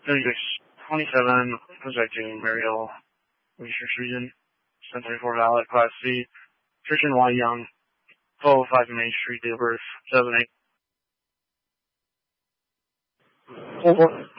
3627, projecting Mariel, Research Region, 1024 valid, Class C, Christian Y. Young, 1205 Main Street, date of birth, 7-8.